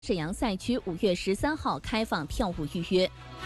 沈阳赛区5月13号开放票务预约。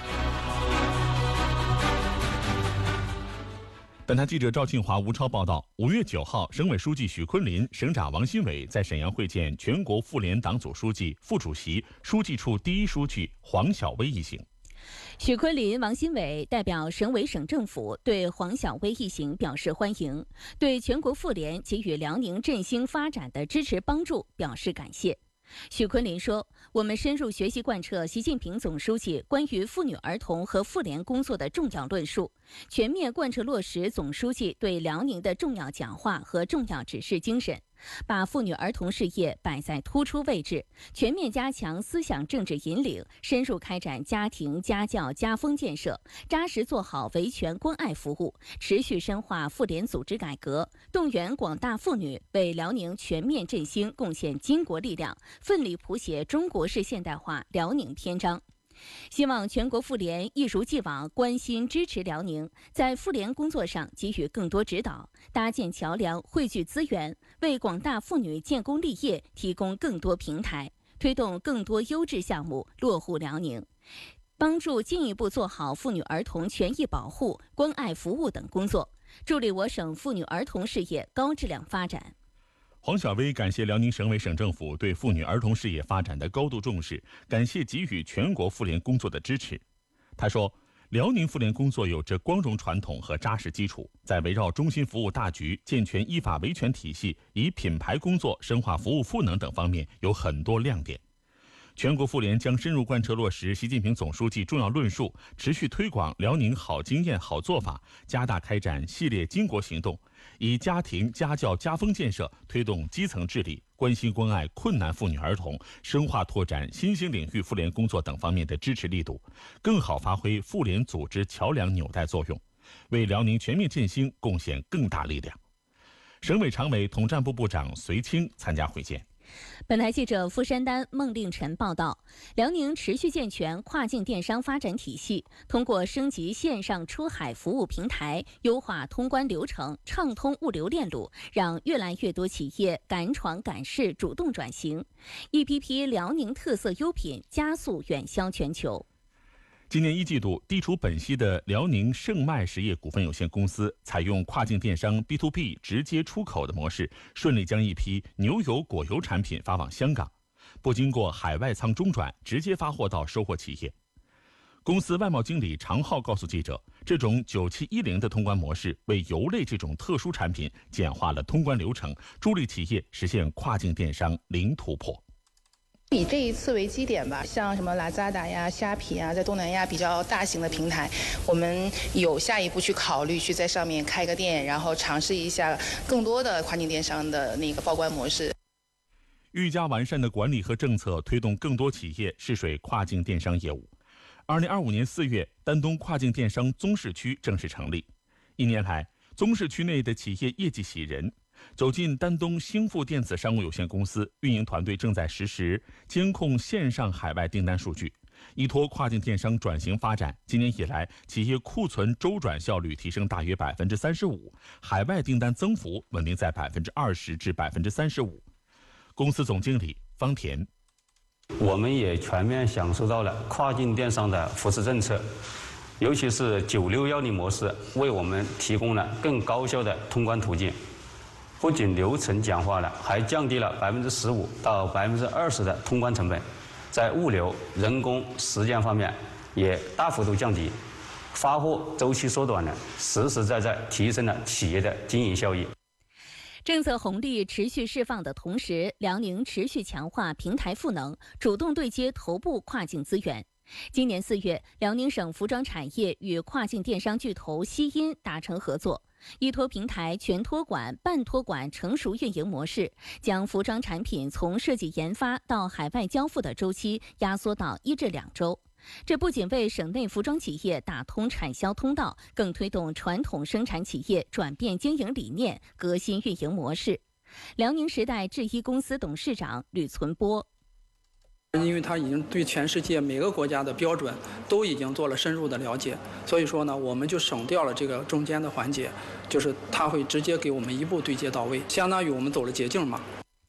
本台记者赵庆华、吴超报道：5月9号，省委书记许昆林、省长王新伟在沈阳会见全国妇联党组书记、副主席、书记处第一书记黄晓薇一行。 许昆林、王新伟代表省委省政府对黄晓薇一行表示欢迎，对全国妇联给予辽宁振兴发展的支持帮助表示感谢。许昆林说，我们深入学习贯彻习近平总书记关于妇女儿童和妇联工作的重要论述，全面贯彻落实总书记对辽宁的重要讲话和重要指示精神，把妇女儿童事业摆在突出位置，全面加强思想政治引领，深入开展家庭、家教、家风建设，扎实做好维权关爱服务，持续深化妇联组织改革，动员广大妇女为辽宁全面振兴贡献巾帼力量，奋力谱写中国式现代化辽宁篇章。希望全国妇联一如既往关心支持辽宁，在妇联工作上给予更多指导，搭建桥梁，汇聚资源，为广大妇女建功立业提供更多平台，推动更多优质项目落户辽宁，帮助进一步做好妇女儿童权益保护、关爱服务等工作，助力我省妇女儿童事业高质量发展。 黄晓薇感谢辽宁省委省政府对妇女儿童事业发展的高度重视，感谢给予全国妇联工作的支持。她说，辽宁妇联工作有着光荣传统和扎实基础，在围绕中心服务大局、健全依法维权体系、以品牌工作深化服务赋能等方面有很多亮点。全国妇联将深入贯彻落实习近平总书记重要论述，持续推广辽宁好经验好做法，加大开展系列巾帼行动，以家庭、家教、家风建设推动基层治理，关心关爱困难妇女儿童，深化拓展新兴领域妇联工作等方面的支持力度，更好发挥妇联组织桥梁纽带作用，为辽宁全面振兴贡献更大力量。省委常委统战部部长隋清参加会见。 本台记者傅山丹、孟令晨报道，辽宁持续健全跨境电商发展体系，通过升级线上出海服务平台，优化通关流程，畅通物流链路，让越来越多企业敢闯敢试，主动转型，一批批辽宁特色优品加速远销全球。 今年1季度，地处本溪的辽宁盛迈实业股份有限公司采用跨境电商 B2B 直接出口的模式，顺利将一批牛油果油产品发往香港，不经过海外仓中转，直接发货到收货企业。公司外贸经理常浩告诉记者，这种9710的通关模式为油类这种特殊产品简化了通关流程，助力企业实现跨境电商零突破。 以这一次为基点吧，像什么拉扎达呀、虾皮啊，在东南亚比较大型的平台，我们有下一步去考虑去在上面开个店，然后尝试一下更多的跨境电商的那个报关模式。 愈加完善的管理和政策推动更多企业试水跨境电商业务。2025年4月，丹东跨境电商综市区正式成立。1年来，综市区内的企业业绩喜人。走进丹东兴富电子商务有限公司，运营团队正在实时监控线上海外订单数据，依托跨境电商转型发展，今年以来，企业库存周转效率提升大约35%，海外订单增幅稳定在20%至35%。公司总经理方田， 我们也全面享受到了跨境电商的扶持政策，尤其是9610模式，为我们提供了更高效的通关途径。不仅流程简化了，还降低了15%到20%的通关成本，在物流、人工、时间方面也大幅度降低，发货周期缩短了，实实在在提升了企业的经营效益。 政策红利持续释放的同时，辽宁持续强化平台赋能，主动对接头部跨境资源。今年4月，辽宁省服装产业与跨境电商巨头西音达成合作，依托平台全托管、半托管成熟运营模式，将服装产品从设计研发到海外交付的周期压缩到1至2周。这不仅为省内服装企业打通产销通道，更推动传统生产企业转变经营理念、革新运营模式。辽宁时代制衣公司董事长吕存波， 因为它已经对全世界每个国家的标准都已经做了深入的了解，所以说呢，我们就省掉了这个中间的环节，就是它会直接给我们一步对接到位，相当于我们走了捷径嘛。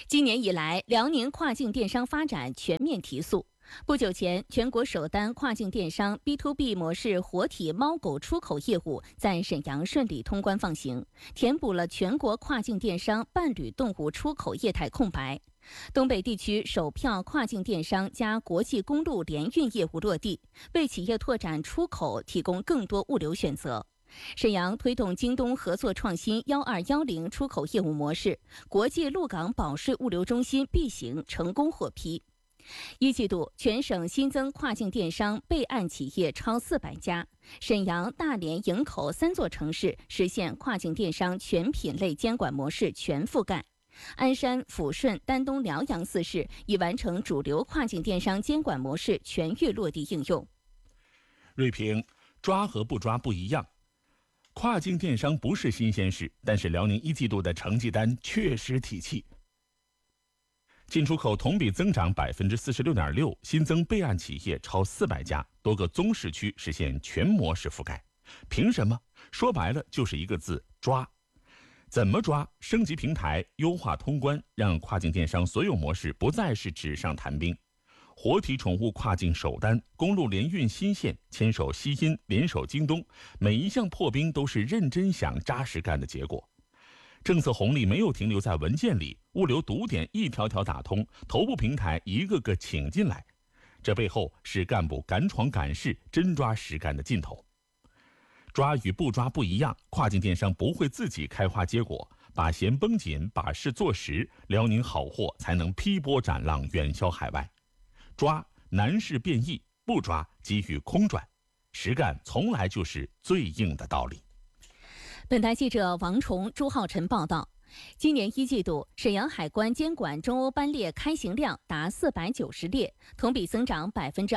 今年以来，辽宁跨境电商发展全面提速。不久前，全国首单跨境电商 B2B 模式活体猫狗出口业务在沈阳顺利通关放行，填补了全国跨境电商伴侣动物出口业态空白。东北地区首票跨境电商加国际公路联运业务落地，为企业拓展出口提供更多物流选择。沈阳推动京东合作创新1210出口业务模式，国际陆港保税物流中心 B 型成功获批。一季度，全省新增跨境电商备案企业超400家，沈阳、大连、营口3座城市实现跨境电商全品类监管模式全覆盖。鞍山、抚顺、丹东、辽阳4市已完成主流跨境电商监管模式全域落地应用。 锐评：抓和不抓不一样。跨境电商不是新鲜事，但是辽宁一季度的成绩单确实提气。进出口同比增长46.6%，新增备案企业超400家，多个综市区实现全模式覆盖。凭什么？说白了就是一个字：抓。怎么抓？升级平台，优化通关，让跨境电商所有模式不再是纸上谈兵。活体宠物跨境首单，公路联运新线，牵手西音，联手京东，每一项破冰都是认真想、扎实干的结果。政策红利没有停留在文件里，物流堵点一条条打通，头部平台一个个请进来，这背后是干部敢闯敢试、真抓实干的劲头。抓与不抓不一样，跨境电商不会自己开花结果，把弦绷紧，把事做实，辽宁好货才能劈波斩浪，远销海外。抓难事变易，不抓机遇空转，实干从来就是最硬的道理。 本台记者王崇、朱浩晨报道，今年一季度，沈阳海关监管中欧班列开行量达490列，同比增长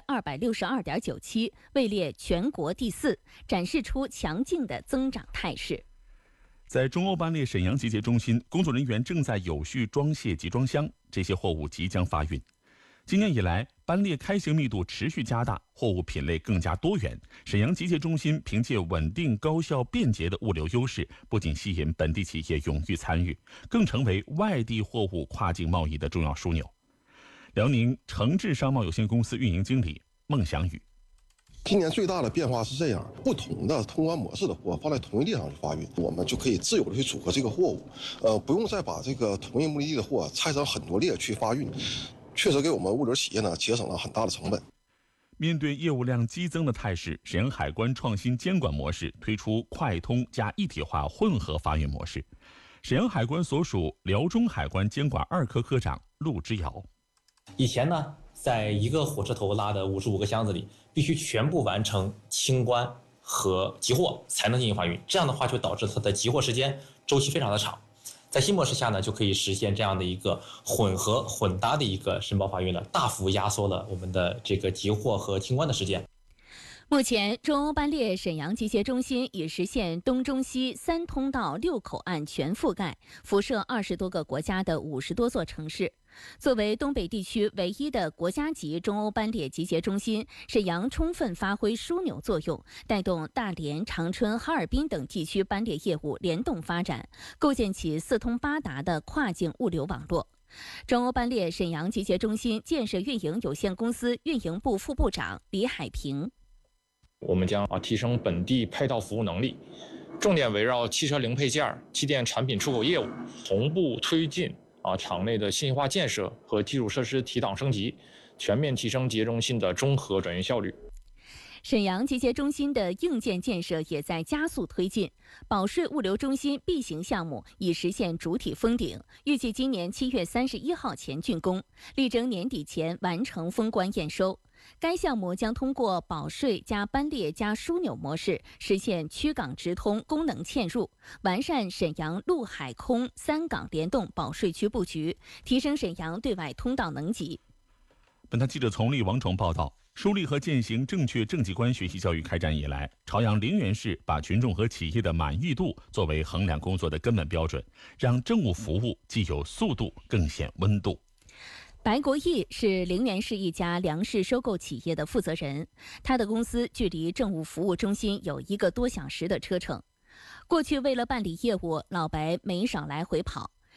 262.97%，位列全国第4，展示出强劲的增长态势。 在中欧班列沈阳集结中心，工作人员正在有序装卸集装箱，这些货物即将发运。今年以来，班列开行密度持续加大，货物品类更加多元。沈阳集结中心凭借稳定、高效、便捷的物流优势，不仅吸引本地企业勇于参与，更成为外地货物跨境贸易的重要枢纽。辽宁诚志商贸有限公司运营经理孟祥宇： 今年最大的变化是这样，不同的通关模式的货放在同一地方去发运，我们就可以自由的去组合这个货物，不用再把这个同一目的地的货拆成很多列去发运。确实给我们物流企业呢节省了很大的成本。 面对业务量激增的态势，沈阳海关创新监管模式推出快通加一体化混合发运模式。沈阳海关所属辽中海关监管2科科长陆之尧： 以前呢，在一个火车头拉的55个箱子里，必须全部完成清关和集货才能进行发运，这样的话就导致它的集货时间周期非常的长。在新模式下呢，就可以实现这样的一个混合混搭的一个申报发运了，大幅压缩了我们的这个集货和清关的时间。 目前，中欧班列沈阳集结中心已实现东中西3通道6口岸全覆盖，辐射20多个国家的50多座城市。作为东北地区唯一的国家级中欧班列集结中心，沈阳充分发挥枢纽作用，带动大连、长春、哈尔滨等地区班列业务联动发展，构建起4通8达的跨境物流网络。中欧班列沈阳集结中心建设运营有限公司运营部副部长李海平： 我们将提升本地配套服务能力，重点围绕汽车零配件、机电产品出口业务，同步推进厂内的信息化建设和基础设施提档升级，全面提升集结中心的综合转运效率。 沈阳集结中心的硬件建设也在加速推进，保税物流中心 B 型项目已实现主体封顶，预计今年7月31号前竣工，力争年底前完成封关验收。该项目将通过保税加班列加枢纽模式，实现区港直通功能嵌入，完善沈阳陆海空3港联动保税区布局，提升沈阳对外通道能级。 本台记者从立王崇报道，树立和践行正确政绩观学习教育开展以来，朝阳陵园市把群众和企业的满意度作为衡量工作的根本标准，让政务服务既有速度，更显温度。 白国义是陵园市一家粮食收购企业的负责人，他的公司距离政务服务中心有1个多小时的车程。过去为了办理业务，老白没少来回跑。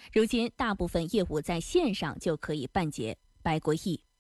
如今大部分业务在线上就可以办结。白国义。